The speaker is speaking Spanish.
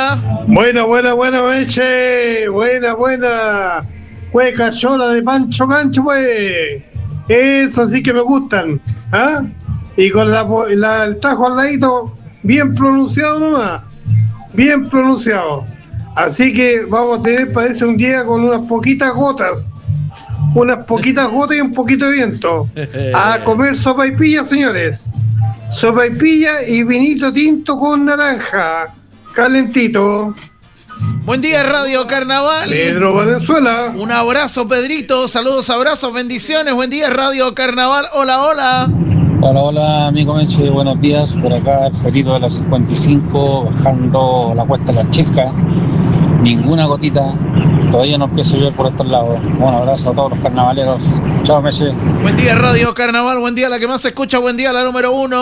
hola. Buena, Meche. Buena. Cueca chola de Pancho Cancho, pues. Eso sí que me gustan. ¿Ah? Y con el tajo al ladito, bien pronunciado nomás. Bien pronunciado. Así que vamos a tener, parece, un día con unas poquitas gotas. Unas poquitas gotas y un poquito de viento. A comer sopaipilla, señores. Sopaipilla y vinito tinto con naranja. Calentito. Buen día, Radio Carnaval. Pedro Valenzuela. Un abrazo, Pedrito. Saludos, abrazos, bendiciones. Buen día, Radio Carnaval. Hola. Hola, amigo Meche. Buenos días. Por acá, el Ferito de la 55, bajando la cuesta de la Chica. Ninguna gotita. Todavía no empiezo a llover por estos lados. Un abrazo a todos los carnavaleros. Chao, Meche. Buen día, Radio Carnaval. Buen día, la que más se escucha. Buen día, la número 1.